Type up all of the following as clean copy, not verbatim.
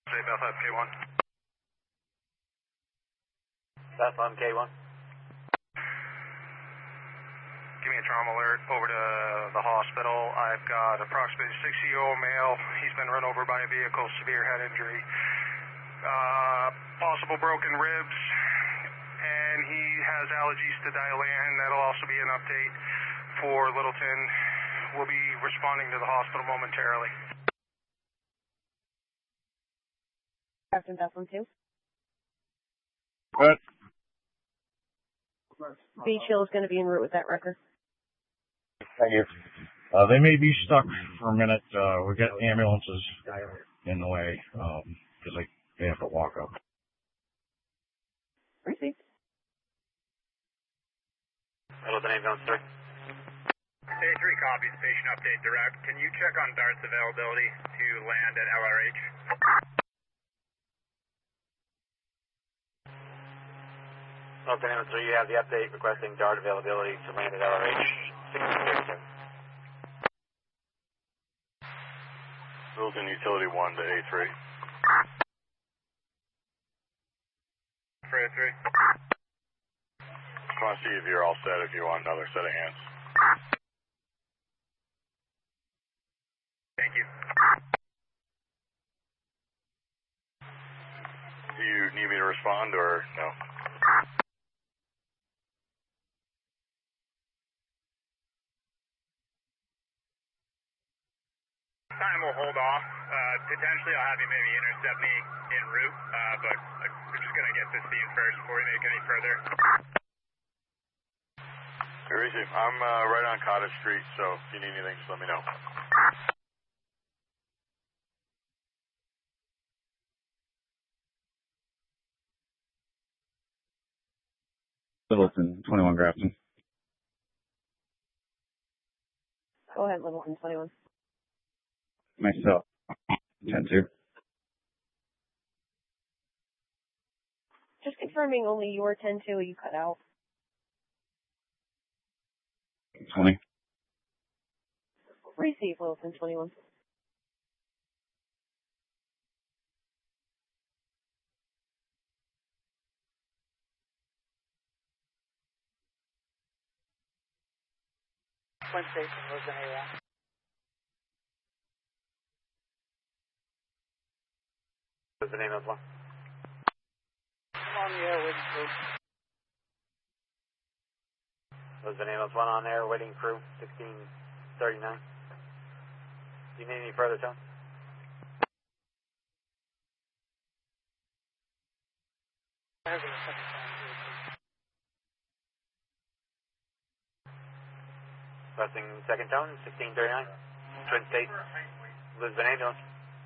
Bethlehem K1. Bethlehem K1. Give me a trauma alert over to the hospital. I've got approximately 60-year-old male. He's been run over by a vehicle, severe head injury. Possible broken ribs, and he has allergies to Dilan. That'll also be an update for Littleton. We'll be responding to the hospital momentarily. Captain Bethlehem 2. What? Beach Hill is going to be en route with that record. Thank you. They may be stuck for a minute. We got ambulances in the way because they have to walk up. Received. Littleton ambulance, sir. A3 copies, patient update direct. Can you check on DART's availability to land at LRH? Littleton ambulance, sir, you have the update requesting DART availability to land at LRH 1637. Littleton Utility 1 to A3. For A3. Just want to see if you're all set, if you want another set of hands. Thank you. Do you need me to respond or no? Time will hold off. Potentially I'll have you maybe intercept me en route, but we're just going to get this scene first before we make any further. Easy. I'm right on Cottage Street, so if you need anything, just let me know. Littleton, 21 Grafton. Go ahead, Littleton 21. Myself, 10-2. Just confirming only your 10-2, you cut out. 20. Receive, Littleton 21. Point station, Lisbon area. Lisbon ambulance 1. I'm on the air waiting crew. Lisbon ambulance 1 on air waiting crew 1639. Do you need any further, Tom? Requesting second tone, 1639. Twin State, Lisbon ambulance.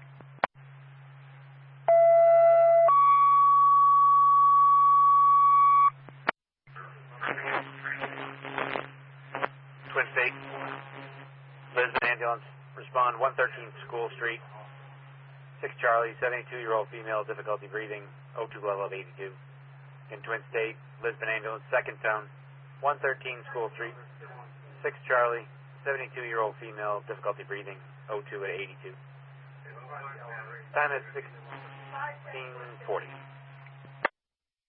Twin State, Lisbon ambulance. Respond 113 School Street. 6 Charlie, 72-year-old female, difficulty breathing, O2 level of 82. In Twin State, Lisbon ambulance, second tone, 113 School Street. 6 Charlie, 72-year-old female, difficulty breathing, O2 at 82. Time is 1640.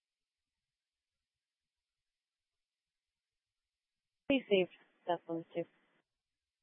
Received, Bethlehem 2.